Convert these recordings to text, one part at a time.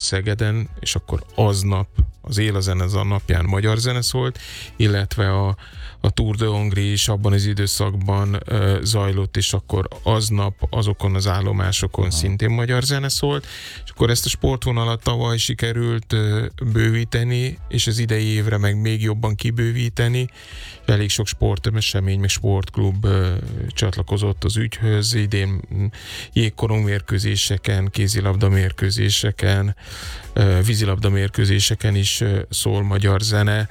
Szegeden, és akkor aznap az Él a zene napján magyar zene szólt, illetve a Tour de Hongrie is abban az időszakban zajlott, és akkor aznap azokon az állomásokon szintén magyar zene szólt, és akkor ezt a sportvonalat tavaly sikerült bővíteni, és az idei évre meg még jobban kibővíteni, és elég sok sportesemény, meg sportklub csatlakozott az ügyhöz, idén jégkorong mérkőzéseken, kézilabda mérkőzéseken, vízilabda mérkőzéseken is szól magyar zene.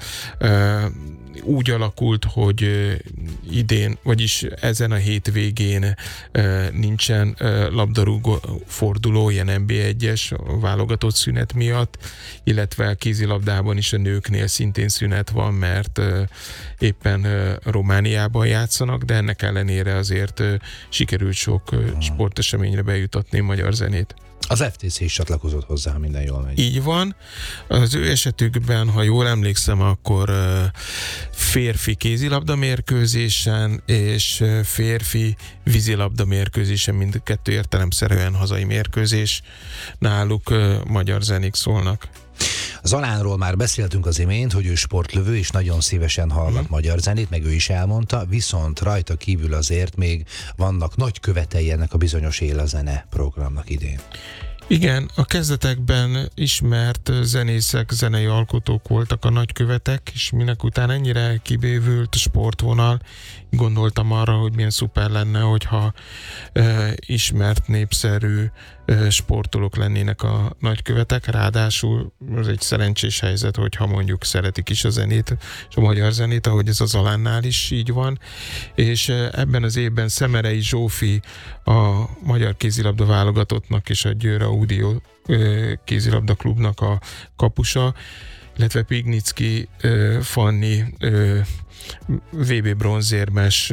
Úgy alakult, hogy idén, vagyis ezen a hétvégén nincsen labdarúgó forduló, ilyen NB1-es válogatott szünet miatt, illetve kézilabdában is a nőknél szintén szünet van, mert éppen Romániában játszanak, de ennek ellenére azért sikerült sok sporteseményre bejutatni magyar zenét. Az FTC is csatlakozott hozzá, ha minden jól megy. Így van. Az ő esetükben, ha jól emlékszem, akkor férfi kézilabda mérkőzésen és férfi vízilabda mérkőzésen, mindkettő értelemszerűen hazai mérkőzés, náluk magyar zenék szólnak. Zalánról már beszéltünk az imént, hogy ő sportlövő, és nagyon szívesen hallgat magyar zenét, meg ő is elmondta, viszont rajta kívül azért még vannak nagy követei ennek a bizonyos Él a zene programnak idén. Igen, a kezdetekben ismert zenészek, zenei alkotók voltak a nagykövetek, és minek után ennyire kibővült a sportvonal, gondoltam arra, hogy milyen szuper lenne, hogyha ismert, népszerű sportolók lennének a nagykövetek, ráadásul az egy szerencsés helyzet, hogyha mondjuk szeretik is a zenét, és a magyar zenét, ahogy ez a Zalánnál is így van, és ebben az évben Szemerei Zsófi a magyar kézilabda válogatottnak és a Győr Audio kézilabda klubnak a kapusa, illetve Pignicki Fanni VB bronzérmes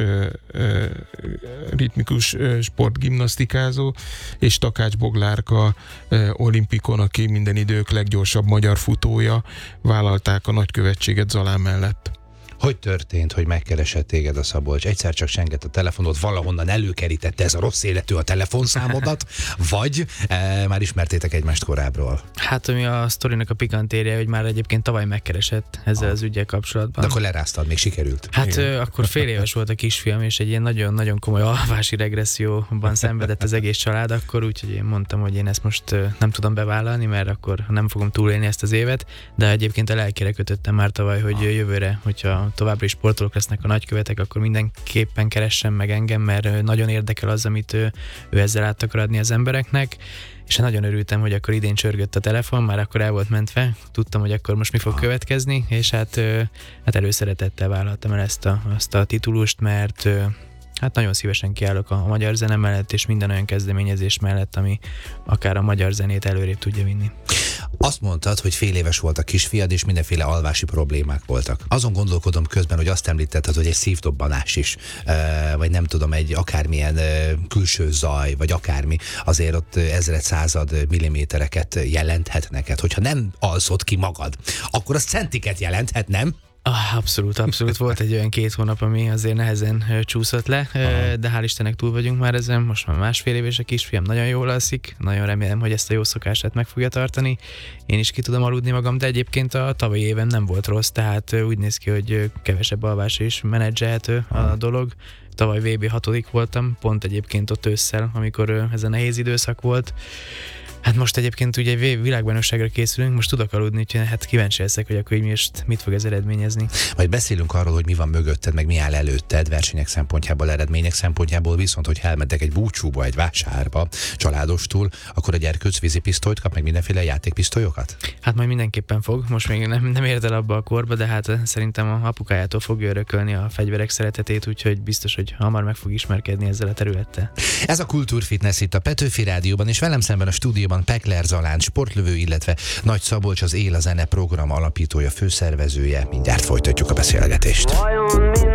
ritmikus sportgimnasztikázó, és Takács Boglárka olimpikon, aki minden idők leggyorsabb magyar futója, vállalták a nagykövetséget Zalán mellett. Hogy történt, hogy megkeresett téged a Szabolcs? Egyszer csak sengett a telefonod, valahonnan előkerítette ez a rossz életű a telefonszámodat, vagy már ismertétek egymást korábbról? Hát ami a sztorinak a pikantérje, hogy már egyébként tavaly megkeresett ezzel az üggyel kapcsolatban. De akkor leráztad, még sikerült? Hát akkor fél éves volt a kisfiam, és egy ilyen nagyon-nagyon komoly alvási regresszióban szenvedett az egész család akkor, úgyhogy én mondtam, hogy én ezt most nem tudom bevállalni, mert akkor nem fogom túlélni ezt az évet, de egyébként a lelkére kötöttem már tavaly, hogy jövőre, hogyha továbbra is sportolók lesznek a nagykövetek, akkor mindenképpen keressen meg engem, mert nagyon érdekel az, amit ő ezzel át akar adni az embereknek, és nagyon örültem, hogy akkor idén csörgött a telefon, már akkor el volt mentve, tudtam, hogy akkor most mi fog következni, és hát előszeretettel vállaltam el ezt a titulust, mert hát nagyon szívesen kiállok a magyar zene mellett, és minden olyan kezdeményezés mellett, ami akár a magyar zenét előrébb tudja vinni. Azt mondtad, hogy fél éves volt a kisfiad, és mindenféle alvási problémák voltak. Azon gondolkodom közben, hogy azt említetted, hogy egy szívdobbanás is, vagy nem tudom, egy akármilyen külső zaj, vagy akármi, azért ott ezred, század millimétereket jelenthet neked. Hogyha nem alszod ki magad, akkor az centiket jelenthet, nem? Abszolút. Volt egy olyan 2 hónap, ami azért nehezen csúszott le, de hál' Istennek túl vagyunk már ezen, most már másfél éves a kisfiam, nagyon jól alszik, nagyon remélem, hogy ezt a jó szokását meg fogja tartani. Én is ki tudom aludni magam, de egyébként a tavalyi éven nem volt rossz, tehát úgy néz ki, hogy kevesebb alvásra is menedzselhető a dolog. Tavaly VB 6. voltam, pont egyébként ott ősszel, amikor ez a nehéz időszak volt. Hát most egyébként ugye egy világbajnokságra készülünk, most tudok aludni, úgyhogy hát kíváncsi leszek, hogy akkor mit fog ez eredményezni. Majd beszélünk arról, hogy mi van mögötted, meg mi áll előtted, versenyek szempontjából, eredmények szempontjából, viszont hogy elmentek egy búcsúba, egy vásárba, családostul, akkor a gyerkőc vízipisztolyt kap, meg mindenféle játékpisztolyokat? Hát majd mindenképpen fog, most még nem ért el abba a korba, de hát szerintem a apukájától fogja örökölni a fegyverek szeretetét, úgyhogy biztos, hogy hamar meg fog ismerkedni ezzel a területtel. Ez a Kultúrfitness itt a Petőfi Rádióban, és velem szemben a stúdióban Pekler Zalán sportlövő, illetve Nagy Szabolcs, az Él a zene program alapítója, főszervezője. Mindjárt folytatjuk a beszélgetést.